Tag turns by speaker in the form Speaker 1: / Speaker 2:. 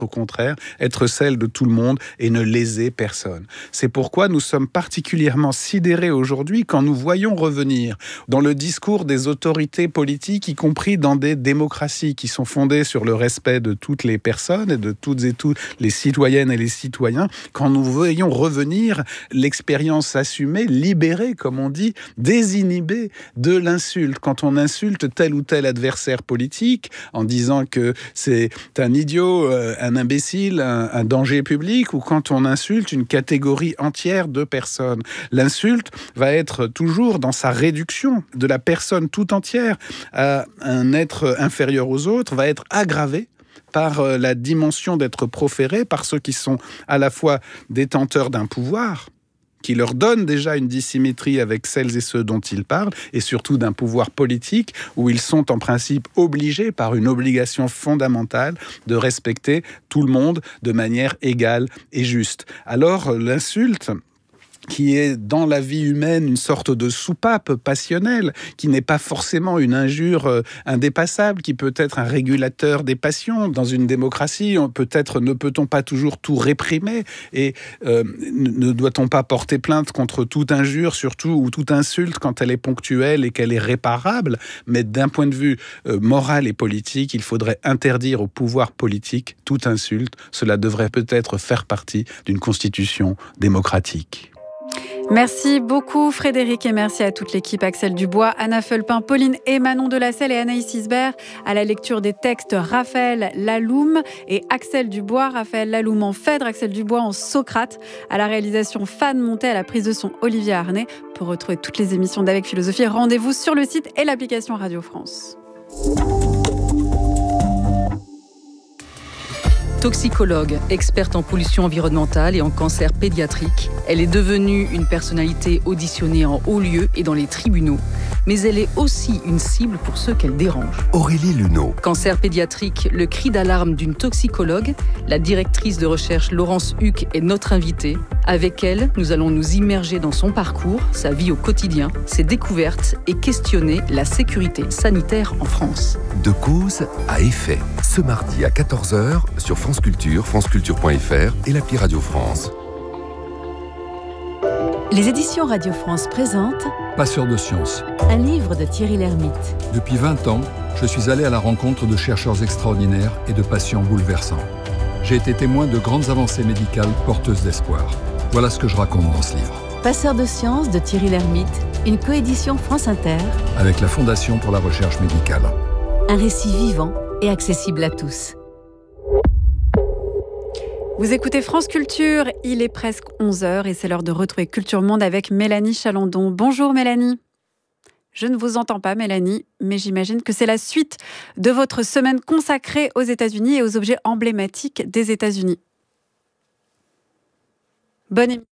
Speaker 1: au contraire, être celle de tout le monde et ne léser personne. C'est pourquoi nous sommes particulièrement sidérés aujourd'hui quand nous voyons revenir dans le discours des autorités politiques, y compris dans des démocraties qui sont fondées sur le respect de toutes les personnes et de toutes et tous les citoyennes et les citoyens, quand nous voyons revenir l'expérience assumée, libérée, comme on dit, désinhibée de l'insulte. Quand on insulte tel ou tel adversaire politique en disant que c'est un idiot, un imbécile, un danger public, ou quand on insulte une catégorie entière de personnes. L'insulte va être toujours dans sa réduction de la personne tout entière à un être inférieur aux autres, va être aggravée par la dimension d'être proféré par ceux qui sont à la fois détenteurs d'un pouvoir, qui leur donne déjà une dissymétrie avec celles et ceux dont ils parlent, et surtout d'un pouvoir politique où ils sont en principe obligés, par une obligation fondamentale, de respecter tout le monde de manière égale et juste. Alors l'insulte, qui est dans la vie humaine une sorte de soupape passionnelle, qui n'est pas forcément une injure indépassable, qui peut être un régulateur des passions. Dans une démocratie, ne peut-on pas toujours tout réprimer, et ne doit-on pas porter plainte contre toute injure, surtout, ou toute insulte quand elle est ponctuelle et qu'elle est réparable. Mais d'un point de vue moral et politique, il faudrait interdire au pouvoir politique toute insulte. Cela devrait peut-être faire partie d'une constitution démocratique.
Speaker 2: Merci beaucoup Frédéric et merci à toute l'équipe, Axel Dubois, Anna Fulpin, Pauline et Manon Delacelle et Anaïs Isbert. À la lecture des textes, Raphaël Laloum et Axel Dubois. Raphaël Laloum en Phèdre, Axel Dubois en Socrate. À la réalisation, Fan Montet, à la prise de son, Olivier Arnay. Pour retrouver toutes les émissions d'Avec Philosophie, rendez-vous sur le site et l'application Radio France.
Speaker 3: Toxicologue, experte en pollution environnementale et en cancer pédiatrique, elle est devenue une personnalité auditionnée en haut lieu et dans les tribunaux. Mais elle est aussi une cible pour ceux qu'elle dérange.
Speaker 4: Aurélie Luneau.
Speaker 3: Cancer pédiatrique, le cri d'alarme d'une toxicologue. La directrice de recherche Laurence Huck est notre invitée. Avec elle, nous allons nous immerger dans son parcours, sa vie au quotidien, ses découvertes et questionner la sécurité sanitaire en France.
Speaker 4: De cause à effet. Ce mardi à 14h sur France Culture, franceculture.fr et l'appli Radio France.
Speaker 5: Les éditions Radio France présentent
Speaker 6: Passeurs de sciences.
Speaker 5: Un livre de Thierry Lhermitte.
Speaker 6: Depuis 20 ans, je suis allé à la rencontre de chercheurs extraordinaires et de patients bouleversants. J'ai été témoin de grandes avancées médicales porteuses d'espoir. Voilà ce que je raconte dans ce livre.
Speaker 5: Passeurs de sciences de Thierry Lhermitte, une coédition France Inter
Speaker 6: avec la Fondation pour la recherche médicale.
Speaker 5: Un récit vivant et accessible à tous.
Speaker 2: Vous écoutez France Culture, il est presque 11h et c'est l'heure de retrouver Culture Monde avec Mélanie Chalandon. Bonjour Mélanie. Je ne vous entends pas Mélanie, mais j'imagine que c'est la suite de votre semaine consacrée aux États-Unis et aux objets emblématiques des États-Unis. Bonne émission.